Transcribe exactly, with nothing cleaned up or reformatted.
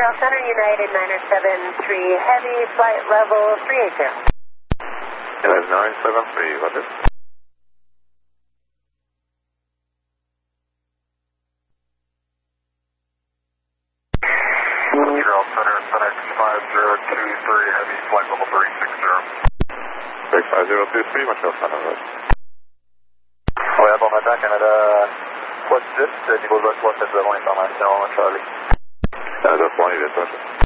Montreal Center, United niner seven three, heavy, flight level three eight zero. United nine seven three, roger. Montreal Center, FedEx five zero two three, heavy, flight level three six zero. FedEx five zero two three, Montreal Center, roger. Oui, bon matin, Canada trois dix, niveau de trois sept zéro, information, Charlie. Canada trois, il est roger.